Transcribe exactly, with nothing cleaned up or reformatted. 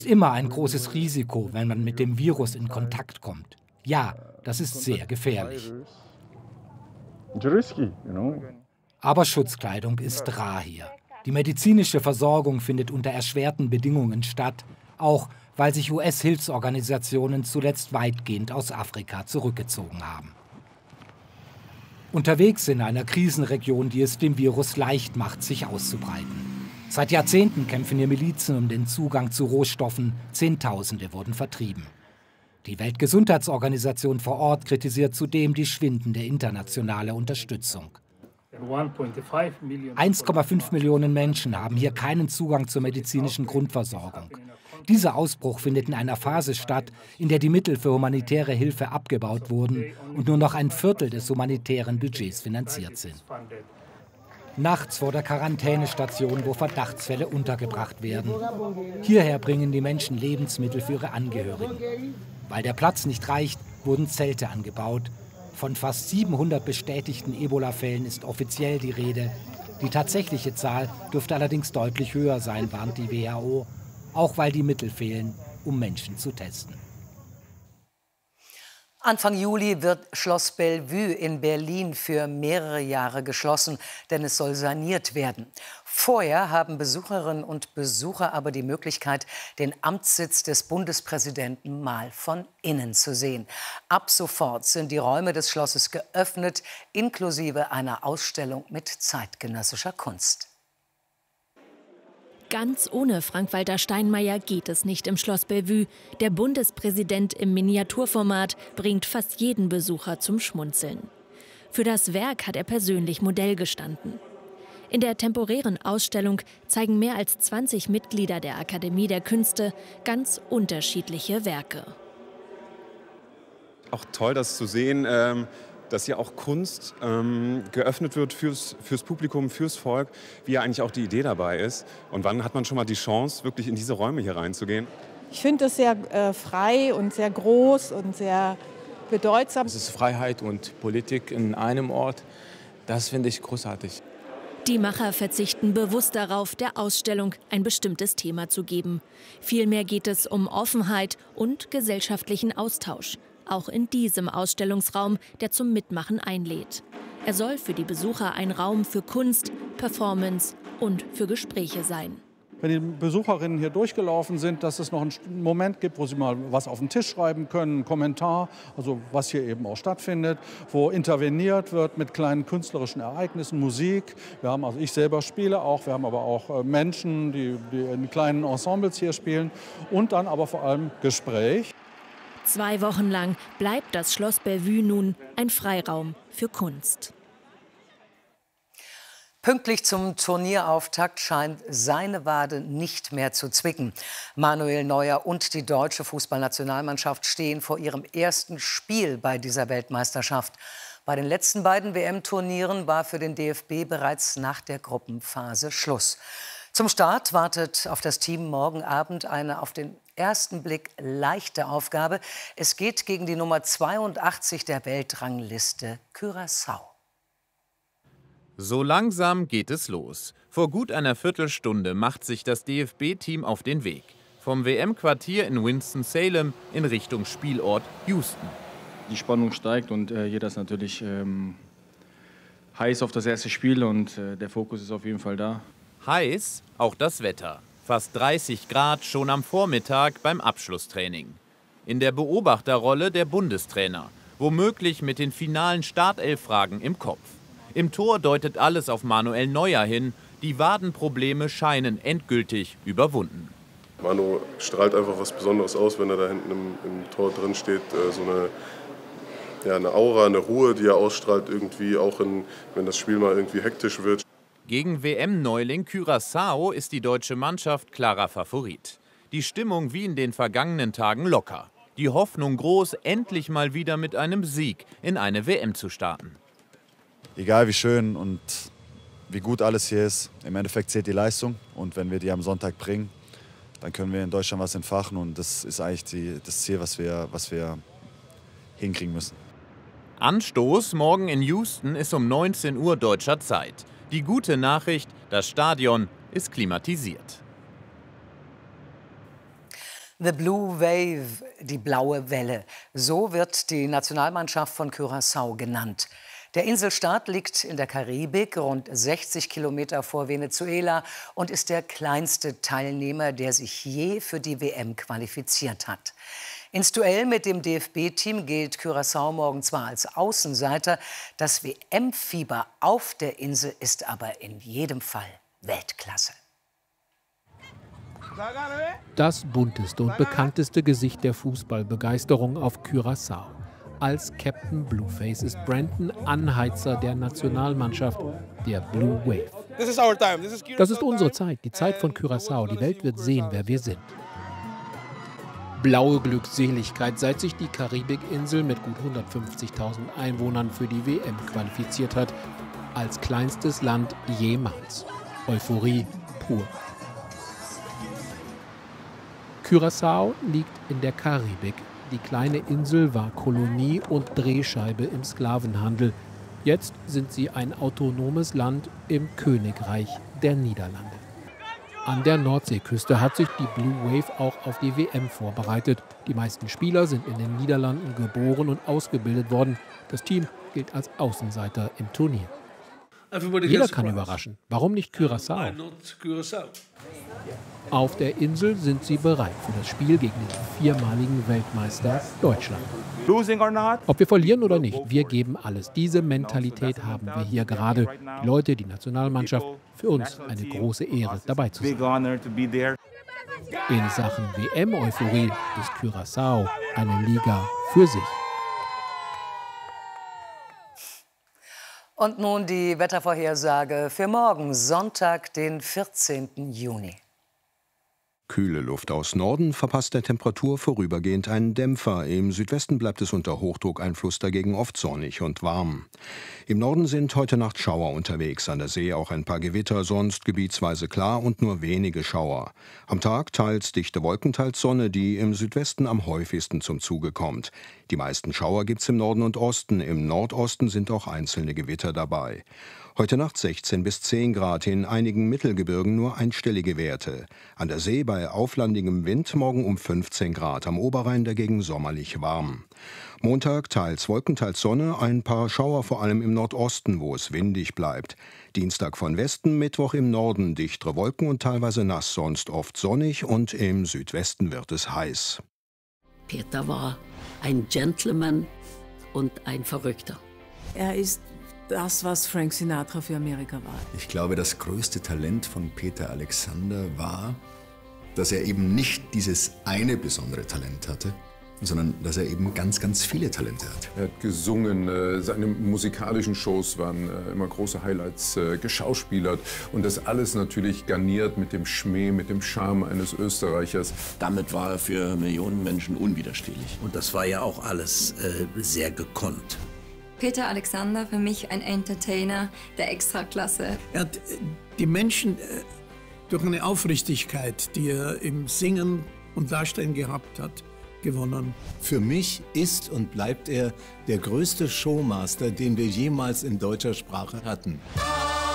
ist immer ein großes Risiko, wenn man mit dem Virus in Kontakt kommt. Ja, das ist sehr gefährlich. Aber Schutzkleidung ist rar hier. Die medizinische Versorgung findet unter erschwerten Bedingungen statt, auch weil sich U S-Hilfsorganisationen zuletzt weitgehend aus Afrika zurückgezogen haben. Unterwegs in einer Krisenregion, die es dem Virus leicht macht, sich auszubreiten. Seit Jahrzehnten kämpfen hier Milizen um den Zugang zu Rohstoffen. Zehntausende wurden vertrieben. Die Weltgesundheitsorganisation vor Ort kritisiert zudem die schwindende internationale Unterstützung. eins Komma fünf Millionen Menschen haben hier keinen Zugang zur medizinischen Grundversorgung. Dieser Ausbruch findet in einer Phase statt, in der die Mittel für humanitäre Hilfe abgebaut wurden und nur noch ein Viertel des humanitären Budgets finanziert sind. Nachts vor der Quarantänestation, wo Verdachtsfälle untergebracht werden. Hierher bringen die Menschen Lebensmittel für ihre Angehörigen. Weil der Platz nicht reicht, wurden Zelte angebaut. Von fast siebenhundert bestätigten Ebola-Fällen ist offiziell die Rede. Die tatsächliche Zahl dürfte allerdings deutlich höher sein, warnt die W H O, auch weil die Mittel fehlen, um Menschen zu testen. Anfang Juli wird Schloss Bellevue in Berlin für mehrere Jahre geschlossen, denn es soll saniert werden. Vorher haben Besucherinnen und Besucher aber die Möglichkeit, den Amtssitz des Bundespräsidenten mal von innen zu sehen. Ab sofort sind die Räume des Schlosses geöffnet, inklusive einer Ausstellung mit zeitgenössischer Kunst. Ganz ohne Frank-Walter Steinmeier geht es nicht im Schloss Bellevue. Der Bundespräsident im Miniaturformat bringt fast jeden Besucher zum Schmunzeln. Für das Werk hat er persönlich Modell gestanden. In der temporären Ausstellung zeigen mehr als zwanzig Mitglieder der Akademie der Künste ganz unterschiedliche Werke. Auch toll, das zu sehen, ähm dass hier auch Kunst ähm, geöffnet wird fürs, fürs Publikum, fürs Volk, wie ja eigentlich auch die Idee dabei ist. Und wann hat man schon mal die Chance, wirklich in diese Räume hier reinzugehen? Ich finde es sehr äh, frei und sehr groß und sehr bedeutsam. Es ist Freiheit und Politik in einem Ort. Das finde ich großartig. Die Macher verzichten bewusst darauf, der Ausstellung ein bestimmtes Thema zu geben. Vielmehr geht es um Offenheit und gesellschaftlichen Austausch. Auch in diesem Ausstellungsraum, der zum Mitmachen einlädt. Er soll für die Besucher ein Raum für Kunst, Performance und für Gespräche sein. Wenn die Besucherinnen hier durchgelaufen sind, dass es noch einen Moment gibt, wo sie mal was auf den Tisch schreiben können, einen Kommentar, also was hier eben auch stattfindet, wo interveniert wird mit kleinen künstlerischen Ereignissen, Musik. Wir haben, also ich selber spiele auch, wir haben aber auch Menschen, die, die in kleinen Ensembles hier spielen und dann aber vor allem Gespräch. Zwei Wochen lang bleibt das Schloss Bellevue nun ein Freiraum für Kunst. Pünktlich zum Turnierauftakt scheint seine Wade nicht mehr zu zwicken. Manuel Neuer und die deutsche Fußballnationalmannschaft stehen vor ihrem ersten Spiel bei dieser Weltmeisterschaft. Bei den letzten beiden W M-Turnieren war für den D F B bereits nach der Gruppenphase Schluss. Zum Start wartet auf das Team morgen Abend eine auf den ersten Blick leichte Aufgabe. Es geht gegen die Nummer zweiundachtzig der Weltrangliste, Curaçao. So langsam geht es los. Vor gut einer Viertelstunde macht sich das D F B-Team auf den Weg. Vom W M-Quartier in Winston-Salem in Richtung Spielort Houston. Die Spannung steigt und äh, jeder ist natürlich ähm, heiß auf das erste Spiel und äh, der Fokus ist auf jeden Fall da. Heiß auch das Wetter. Fast dreißig Grad schon am Vormittag beim Abschlusstraining. In der Beobachterrolle der Bundestrainer, womöglich mit den finalen Startelf-Fragen im Kopf. Im Tor deutet alles auf Manuel Neuer hin. Die Wadenprobleme scheinen endgültig überwunden. Manu strahlt einfach was Besonderes aus, wenn er da hinten im, im Tor drin steht. Äh, so eine, ja, eine Aura, eine Ruhe, die er ausstrahlt, irgendwie auch in, wenn das Spiel mal irgendwie hektisch wird. Gegen W M-Neuling Curaçao ist die deutsche Mannschaft klarer Favorit. Die Stimmung wie in den vergangenen Tagen locker. Die Hoffnung groß, endlich mal wieder mit einem Sieg in eine W M zu starten. Egal wie schön und wie gut alles hier ist, im Endeffekt zählt die Leistung. Und wenn wir die am Sonntag bringen, dann können wir in Deutschland was entfachen. Und das ist eigentlich die, das Ziel, was wir, was wir hinkriegen müssen. Anstoß morgen in Houston ist um neunzehn Uhr deutscher Zeit. Die gute Nachricht, das Stadion ist klimatisiert. The Blue Wave, die blaue Welle. So wird die Nationalmannschaft von Curaçao genannt. Der Inselstaat liegt in der Karibik, rund sechzig Kilometer vor Venezuela und ist der kleinste Teilnehmer, der sich je für die W M qualifiziert hat. Ins Duell mit dem D F B-Team geht Curaçao morgen zwar als Außenseiter, das W M-Fieber auf der Insel ist aber in jedem Fall Weltklasse. Das bunteste und bekannteste Gesicht der Fußballbegeisterung auf Curaçao. Als Captain Blueface ist Brandon Anheizer der Nationalmannschaft, der Blue Wave. Das ist unsere Zeit, die Zeit von Curaçao. Die Welt wird sehen, wer wir sind. Blaue Glückseligkeit, seit sich die Karibikinsel mit gut hundertfünfzigtausend Einwohnern für die W M qualifiziert hat. Als kleinstes Land jemals. Euphorie pur. Curaçao liegt in der Karibik. Die kleine Insel war Kolonie und Drehscheibe im Sklavenhandel. Jetzt sind sie ein autonomes Land im Königreich der Niederlande. An der Nordseeküste hat sich die Blue Wave auch auf die W M vorbereitet. Die meisten Spieler sind in den Niederlanden geboren und ausgebildet worden. Das Team gilt als Außenseiter im Turnier. Jeder kann überraschen. Warum nicht Curaçao? Auf der Insel sind sie bereit für das Spiel gegen den viermaligen Weltmeister Deutschland. Ob wir verlieren oder nicht, wir geben alles. Diese Mentalität haben wir hier gerade. Die Leute, die Nationalmannschaft, für uns eine große Ehre, dabei zu sein. In Sachen W M-Euphorie ist Curaçao eine Liga für sich. Und nun die Wettervorhersage für morgen, Sonntag, den vierzehnten Juni. Kühle Luft aus Norden verpasst der Temperatur vorübergehend einen Dämpfer. Im Südwesten bleibt es unter Hochdruckeinfluss dagegen oft sonnig und warm. Im Norden sind heute Nacht Schauer unterwegs, an der See auch ein paar Gewitter, sonst gebietsweise klar und nur wenige Schauer. Am Tag teils dichte Wolken, teils Sonne, die im Südwesten am häufigsten zum Zuge kommt. Die meisten Schauer gibt's im Norden und Osten, im Nordosten sind auch einzelne Gewitter dabei. Heute Nacht sechzehn bis zehn Grad, in einigen Mittelgebirgen nur einstellige Werte. An der See bei auflandigem Wind morgen um fünfzehn Grad, am Oberrhein dagegen sommerlich warm. Montag teils Wolken, teils Sonne, ein paar Schauer vor allem im Nordosten, wo es windig bleibt. Dienstag von Westen, Mittwoch im Norden dichtere Wolken und teilweise nass, sonst oft sonnig und im Südwesten wird es heiß. Peter war ein Gentleman und ein Verrückter. Er ist das, was Frank Sinatra für Amerika war. Ich glaube, das größte Talent von Peter Alexander war, dass er eben nicht dieses eine besondere Talent hatte, sondern dass er eben ganz, ganz viele Talente hat. Er hat gesungen, seine musikalischen Shows waren immer große Highlights, geschauspielert und das alles natürlich garniert mit dem Schmäh, mit dem Charme eines Österreichers. Damit war er für Millionen Menschen unwiderstehlich. Und das war ja auch alles äh, sehr gekonnt. Peter Alexander, für mich ein Entertainer der Extraklasse. Er hat die Menschen durch eine Aufrichtigkeit, die er im Singen und Darstellen gehabt hat, gewonnen. Für mich ist und bleibt er der größte Showmaster, den wir jemals in deutscher Sprache hatten.